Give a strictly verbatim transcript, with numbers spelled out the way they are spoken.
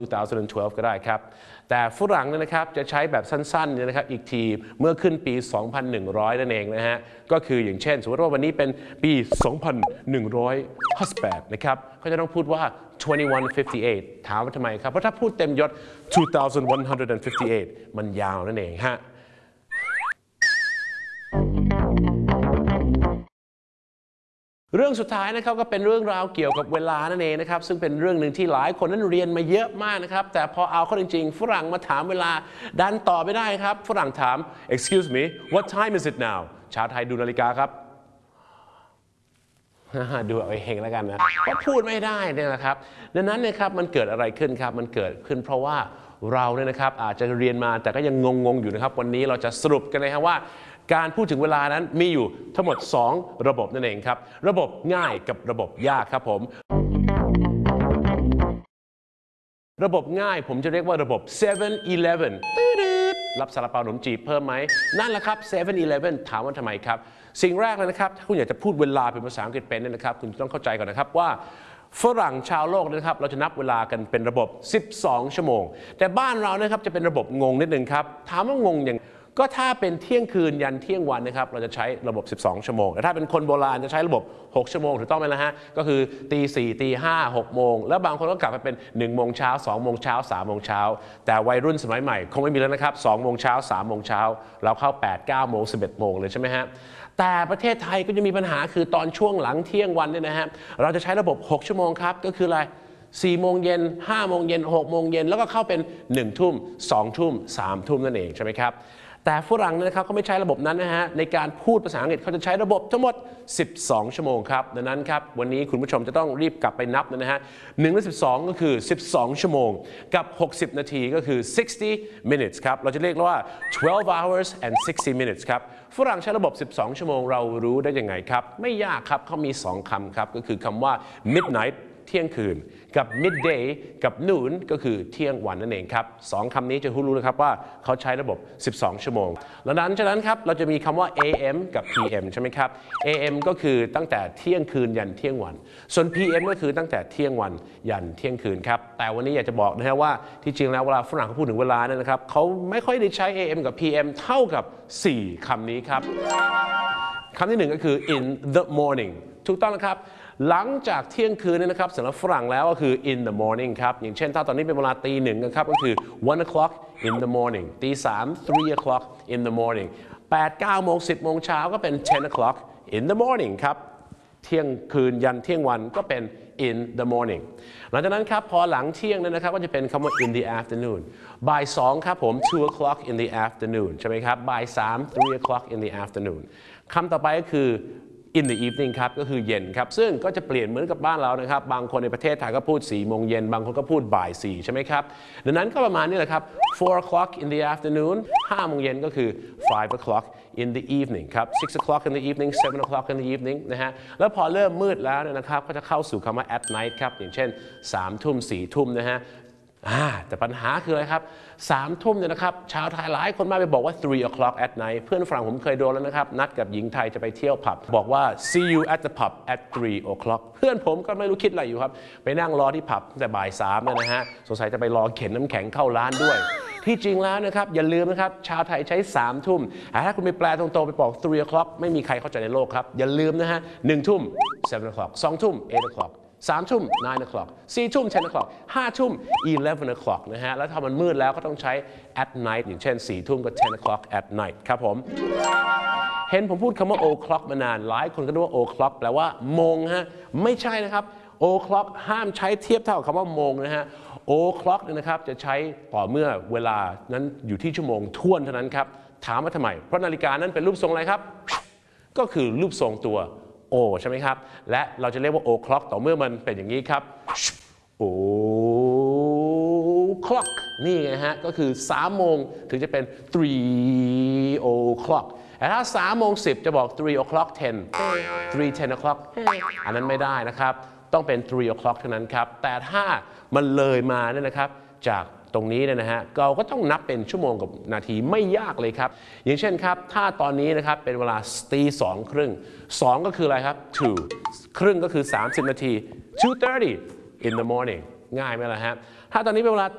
สองพันสิบสอง ก็ได้ครับแต่ฝรั่งเนี่ยนะครับจะใช้แบบสั้นๆเนี่ยนะครับอีกทีเมื่อขึ้นปี สองพันหนึ่งร้อย นั่นเองนะฮะก็คืออย่างเช่นสมมติว่าวันนี้เป็นปี สองพันหนึ่งร้อยห้าสิบแปด นะครับเขาจะต้องพูดว่า twenty-one fifty-eight ถามว่าทำไมครับเพราะถ้าพูดเต็มยศ twenty-one fifty-eight มันยาวนั่นเองฮะเรื่องสุดท้ายนะครับก็เป็นเรื่องราวเกี่ยวกับเวลานั่นเองนะครับซึ่งเป็นเรื่องหนึ่งที่หลายคนนั้นเรียนมาเยอะมากนะครับแต่พอเอาเข้าจริงๆฝรั่งมาถามเวลาดันตอบไม่ได้ครับฝรั่งถาม excuse me what time is it now ชาวไทยดูนาฬิกาครับดูเอาเองแล้วกันนะเพราะพูดไม่ได้เนี่ยนะครับดังนั้นนะครับมันเกิดอะไรขึ้นครับมันเกิดขึ้นเพราะว่าเราเนี่ยนะครับอาจจะเรียนมาแต่ก็ยังงงๆอยู่นะครับวันนี้เราจะสรุปกันนะครับว่าการพูดถึงเวลานั้นมีอยู่ทั้งหมดสองระบบนั่นเองครับระบบง่ายกับระบบยากครับผมระบบง่ายผมจะเรียกว่าระบบ เซเว่นอีเลฟเว่น รับซาลาเปาขนมจีบเพิ่มไหมนั่นแหละครับ เซเว่นอีเลฟเว่น ถามว่าทำไมครับสิ่งแรกเลยนะครับถ้าคุณอยากจะพูดเวลาเป็นภาษาอังกฤษเป็นเนี่ยนะครับคุณต้องเข้าใจก่อนนะครับว่าฝรั่งชาวโลกนะครับเราจะนับเวลากันเป็นระบบสิบสองชั่วโมงแต่บ้านเรานะครับจะเป็นระบบงงนิดนึงครับถามว่างงอย่างก็ถ้าเป็นเที่ยงคืนยันเที่ยงวันนะครับเราจะใช้ระบบสิบสองชั่วโมงแต่ถ้าเป็นคนโบราณจะใช้ระบบหกชั่วโมงถูกต้องไหมล่ะฮะก็คือตีสี่ตีห้า หกโมงแล้วบางคนก็กลับไปเป็นหนึ่งโมงเช้าสองโมงเช้าสามโมงเช้าแต่วัยรุ่นสมัยใหม่คงไม่มีแล้วนะครับสองโมงเช้าสามโมงเช้าเราเข้าแปด เก้าโมงสิบเอ็ดโมงเลยใช่ไหมฮะแต่ประเทศไทยก็จะมีปัญหาคือตอนช่วงหลังเที่ยงวันเนี่ยนะฮะเราจะใช้ระบบหกชั่วโมงครับก็คืออะไรสี่โมงเย็นห้าโมงเย็นหกโมงเย็นแล้วก็เข้าเป็นหนึ่งทุ่มสองทุ่มสามทุ่มนั่นเองใช่ไหมครับแต่ฝรั่งนะครับเขาไม่ใช้ระบบนั้นนะฮะในการพูดภาษาอังกฤษเขาจะใช้ระบบทั้งหมดสิบสองชั่วโมงครับดังนั้นครับวันนี้คุณผู้ชมจะต้องรีบกลับไปนับนะฮะหนึ่งและสิบสองก็คือสิบสองชั่วโมงกับหกสิบนาทีก็คือsixty minutes ครับเราจะเรียกว่าtwelve hours and sixty minutes ครับฝรั่งใช้ระบบสิบสองชั่วโมงเรารู้ได้ยังไงครับไม่ยากครับเขามีสองคำครับก็คือคำว่า midnightเที่ยงคืนกับ midday กับ noon ก็คือเที่ยงวันนั่นเองครับสองคำนี้จะรู้เลยครับว่าเขาใช้ระบบสิบสองชั่วโมงแล้วนั้นฉะนั้นครับเราจะมีคำว่า เอ เอ็ม กับ พี เอ็ม ใช่ไหมครับ เอ เอ็ม ก็คือตั้งแต่เที่ยงคืนยันเที่ยงวันส่วน พี เอ็ม ก็คือตั้งแต่เที่ยงวันยันเที่ยงคืนครับแต่วันนี้อยากจะบอกนะฮะว่าที่จริงแล้วเวลาฝรั่งเขาพูดถึงเวลาเนี่ยนะครับเขาไม่ค่อยได้ใช้ เอ เอ็ม กับ พี เอ็ม เท่ากับสี่คำนี้ครับคำที่หนึ่งก็คือ in the morning ถูกต้องนะครับหลังจากเที่ยงคืนเนี่ยนะครับสำหรับฝรั่งแล้วก็คือ in the morning ครับอย่างเช่นถ้าตอนนี้เป็นเวลาตีหนึ่งนะครับก็คือ one o'clock in the morning ตีสาม three o'clock in the morning แปด เก้าโมงสิบโมงเช้าก็เป็น ten o'clock in the morning ครับเที่ยงคืนยันเที่ยงวันก็เป็น in the morning หลังจากนั้นครับพอหลังเที่ยงเนี่ยนะครับก็จะเป็นคำว่า in the afternoon บ่ายสองครับผม two o'clock in the afternoon ใช่ไหมครับบ่ายสาม three o'clock in the afternoon คำต่อไปก็คือin the evening ครับก็คือเย็นครับซึ่งก็จะเปลี่ยนเหมือนกับบ้านเรานะครับบางคนในประเทศไทยก็พูดสี่โมงเย็นบางคนก็พูดบ่ายสี่ใช่ไหมครับดังนั้นก็ประมาณนี้แหละครับ four o'clock in the afternoon ห้าโมงเย็นก็คือ five o'clock in the evening ครับ six o'clock in the evening seven o'clock in the evening นะฮะแล้วพอเริ่มมืดแล้วเนี่ยนะครับก็จะเข้าสู่คำว่า at night ครับอย่างเช่นสามทุ่มสี่ทุ่มนะฮะแต่ปัญหาคืออะไรครับสามทุ่มเนี่ยนะครับชาวไทยหลายคนมาไปบอกว่า three o'clock at night เพื่อนฝรั่งผมเคยโดนแล้วนะครับนัดกับหญิงไทยจะไปเที่ยวผับบอกว่า see you at the pub at three o'clock เพื่อนผมก็ไม่รู้คิดอะไรอยู่ครับไปนั่งรอที่ผับตั้งแต่บ่ายสามนะฮะสงสัยจะไปรอเข็นน้ำแข็งเข้าร้านด้วยที่จริงแล้วนะครับอย่าลืมนะครับชาวไทยใช้สามทุ่มแต่ถ้าคุณไปแปลตรงๆไปบอก three o'clock ไม่มีใครเข้าใจในโลกครับอย่าลืมนะฮะหนึ่งทุ่ม seven o'clock สองทุ่ม eight o'clockสามทุ่ม nine o'clock สี่ทุ่ม ten o'clock ห้าทุ่ม eleven o'clock นะฮะแล้วถ้ามันมืดแล้วก็ต้องใช้ at night อย่างเช่นสี่ทุ่มก็ ten o'clock at night ครับผมเห็นผมพูดคำว่า o'clock มานานหลายคนก็รู้ว่า o'clock แปลว่าโมงฮะไม่ใช่นะครับ o'clock ห้ามใช้เทียบเท่ากับคำว่าโมงนะฮะ o'clock เนี่ยนะครับจะใช้ต่อเมื่อเวลานั้นอยู่ที่ชั่วโมงท่วนเท่านั้นครับถามว่าทำไมเพราะนาฬิกานั้นเป็นรูปทรงอะไรครับก็คือรูปทรงตัวโอใช่ไหมครับและเราจะเรียกว่า o'clock ต่อเมื่อมันเป็นอย่างนี้ครับ o'clock นี่ไงฮะก็คือสามโมงถึงจะเป็น three o'clock แต่ถ้าสามโมงสิบจะบอก three o'clock ten three ten o'clock อันนั้นไม่ได้นะครับต้องเป็น three o'clock เท่านั้นครับแต่ถ้ามันเลยมาเนี่ยนะครับจากตรงนี้เนี่ยนะฮะเราก็ต้องนับเป็นชั่วโมงกับนาทีไม่ยากเลยครับอย่างเช่นครับถ้าตอนนี้นะครับเป็นเวลาตีสองครึ่งสองก็คืออะไรครับ two ครึ่งก็คือสามสิบนาที two thirty in the morning ง่ายไหมล่ะฮะถ้าตอนนี้เป็นเวลา